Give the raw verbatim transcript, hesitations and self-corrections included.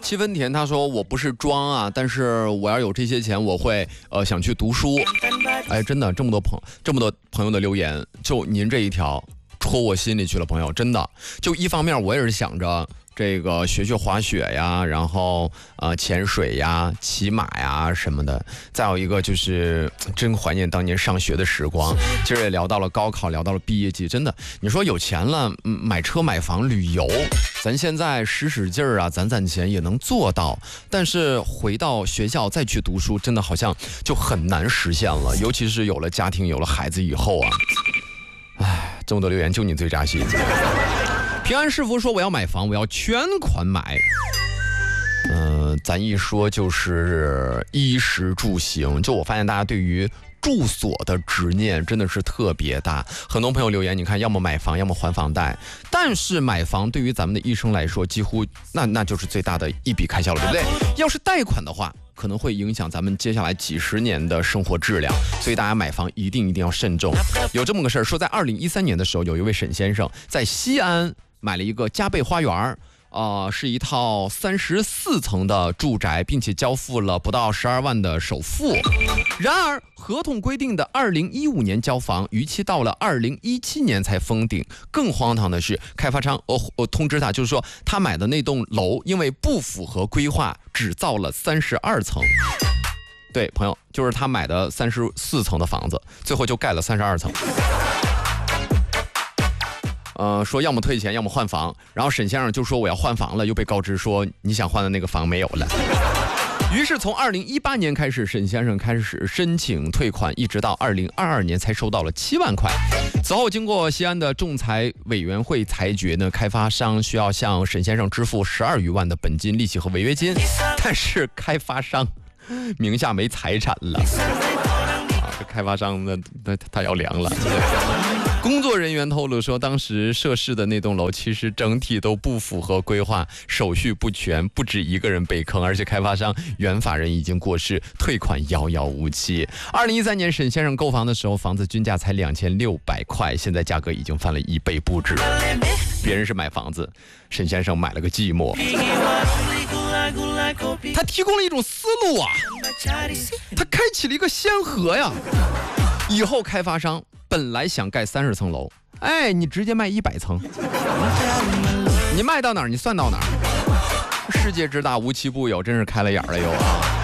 七分甜他说我不是装啊，但是我要有这些钱，我会呃想去读书。哎，真的这么多朋这么多朋友的留言，就您这一条戳我心里去了，朋友，真的。就一方面我也是想着这个学学滑雪呀，然后呃潜水呀、骑马呀什么的。再有一个就是真怀念当年上学的时光。今儿也聊到了高考，聊到了毕业季，真的，你说有钱了，嗯，买车买房旅游，咱现在使使劲儿啊，攒攒钱也能做到。但是回到学校再去读书，真的好像就很难实现了，尤其是有了家庭、有了孩子以后啊。唉，这么多留言，就你最扎心。平安师傅说我要买房，我要全款买。嗯、呃，咱一说就是衣食住行，就我发现大家对于住所的执念真的是特别大。很多朋友留言，你看，要么买房，要么还房贷。但是买房对于咱们的一生来说，几乎那那就是最大的一笔开销了，对不对？要是贷款的话，可能会影响咱们接下来几十年的生活质量，所以大家买房一定一定要慎重。有这么个事儿，说在二零一三年的时候，有一位沈先生在西安买了一个嘉贝花园，呃，是一套三十四层的住宅，并且交付了不到十二万的首付。然而，合同规定的二零一五年交房，逾期到了二零一七年才封顶。更荒唐的是，开发商我、哦哦、通知他，就是说他买的那栋楼因为不符合规划，只造了三十二层。对，朋友，就是他买的三十四层的房子，最后就盖了三十二层。呃，说要么退钱，要么换房。然后沈先生就说我要换房了，又被告知说你想换的那个房没有了。于是从二零一八年开始，沈先生开始申请退款，一直到二零二二年才收到了七万块。此后经过西安的仲裁委员会裁决呢，开发商需要向沈先生支付十二余万的本金、利息和违约金，但是开发商名下没财产了。啊，这开发商呢，他他要凉了。工作人员透露说，当时涉事的那栋楼其实整体都不符合规划，手续不全，不止一个人被坑，而且开发商原法人已经过世，退款遥遥无期。二零一三年沈先生购房的时候，房子均价才两千六百块，现在价格已经翻了一倍不止。别人是买房子，沈先生买了个寂寞。他提供了一种思路啊，他开启了一个先河呀。以后开发商本来想盖三十层楼，哎，你直接卖一百层，你卖到哪儿，你算到哪儿。世界之大，无奇不有，真是开了眼了又啊。